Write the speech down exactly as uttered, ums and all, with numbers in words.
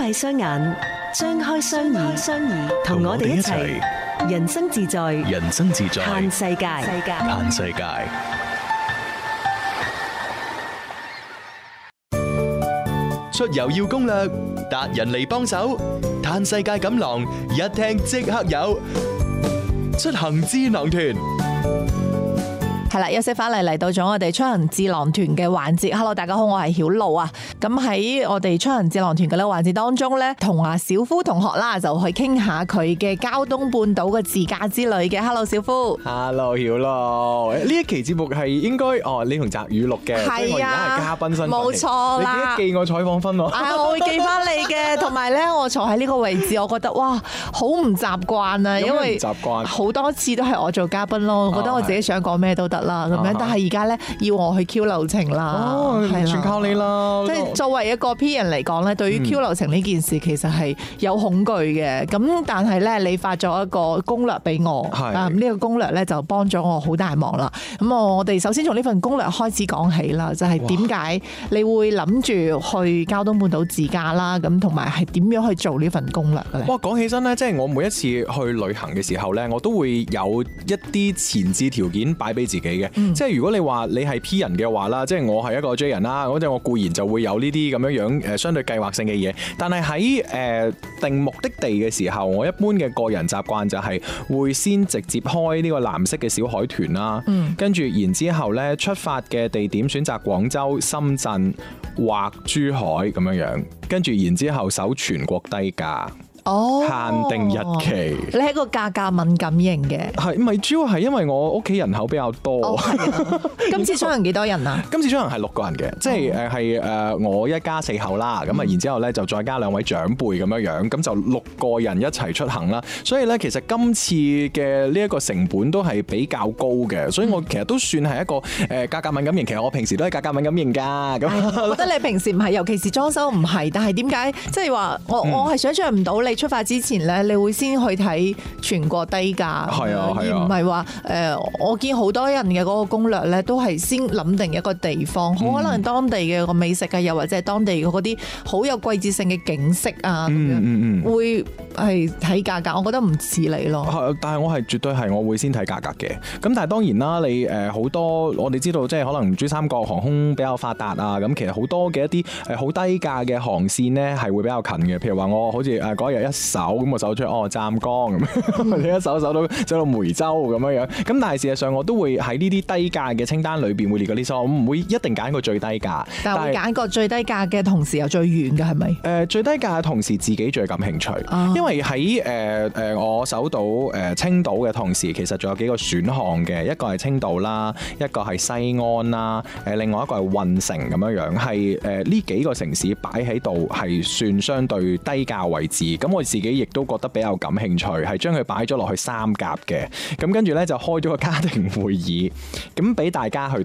閉雙眼，張開雙耳，雙耳同我哋一齊人生自在， 人生自在， 嘆世界， 嘆世界。出遊要攻略，達人嚟幫手，嘆世界錦囊一聽即刻有，出行智囊團。 係啦，休息翻嚟嚟到咗我哋出行智囊團嘅環節。Hello， 大家好，我係曉露啊。咁喺我哋出行智囊團嘅呢個環節當中咧，同阿小夫同學啦，就去傾下佢嘅交東半島嘅自駕之旅嘅。Hello， 小夫。 Hello， 曉露。呢一期節目係應該哦，你同澤宇錄嘅，所以我而家係嘉賓身份。 冇錯啦。 你記得記我採訪分喎。 啊，我會記翻你嘅。同埋咧，我坐喺呢個位置，我覺得哇，好唔習慣啊，因為習慣好多次都係我做嘉賓咯，我覺得我自己想講咩都得啦咁樣。但係而家咧要我去 Q 流程啦， 哦，全靠你啦。 即係作為一個 P 人嚟講咧，對於 Q 流程呢件事其實係有恐懼嘅。咁但係咧，你發咗一個攻略俾我，啊呢個攻略咧就幫咗我好大忙啦。咁我哋首先從呢份攻略開始講起啦，就係點解你會諗住去交東半島自駕啦？咁同埋係點樣去做呢份攻略嘅咧？ 哇，講起身咧，即係我每一次去旅行嘅時候咧，我都會有一啲前置條件擺俾自己嘅。嗯、即係如果你話你係 P 人嘅話啦，即係我係一個 J 人啦，咁即係我固然就會有呢啲咁樣樣誒相對計劃性嘅嘢。但係喺誒定目的地嘅時候，我一般嘅個人習慣就係會先直接開呢個藍色嘅小海豚啦，嗯、跟住然之後咧出發嘅地點選擇廣州、深圳或珠海咁樣樣，跟住然之後搜全國低價。哦，限定日期。 你係一個價格敏感型嘅， 係唔係主要係因為我屋企人口比較多。 哦、今次出行幾多人啊？ 今次出行係六個人嘅，即係誒係誒我一家四口啦。咁啊、嗯，然之後咧就再加兩位長輩咁樣樣，咁就六個人一齊出行啦。所以咧，其實今次嘅呢一個成本都係比較高嘅，所以我其實都算係一個誒價格敏感型。其實我平時都係價格敏感型㗎。咁我覺得你平時唔係，尤其是裝修唔係，但係點解即係話我、嗯、我係想象唔到你出發之前咧，你會先去睇全國低價， 係啊， 而唔係話誒，我見好多人嘅嗰個攻略咧，都係先諗定一個地方，好、嗯、可能當地嘅個美食啊，又或者係當地嘅嗰啲好有季節性嘅景色啊，咁樣、嗯嗯、會係睇價格。我覺得唔似你咯。 但係我係絕對係我會先睇價格嘅。咁但係當然啦，你誒好多我哋知道，即係可能珠三角航空比較發達啊，咁其實好多嘅一啲誒好低價嘅航線咧係會比較近嘅。譬如話我好似誒嗰日一搜。咁我搜出哦湛江咁，你一搜搜到走到梅州咁樣樣，咁但係事實上我都會喺呢啲低價嘅清單裏邊會列個 list，我唔會一定揀個最低價， 但係會揀個最低價嘅同時又最遠嘅係咪？ 誒最低價嘅同時自己最感興趣，哦、因為喺誒誒我搜到誒青島嘅同時，其實仲有幾個選項嘅，一個係青島啦，一個係西安啦，誒另外一個係運城咁樣樣，係誒呢幾個城市擺喺度係算相對低價位置，咁我自己亦都覺得比較感興趣，係將佢擺咗落去三甲嘅，咁跟住咧就開咗個家庭會議，咁俾大家去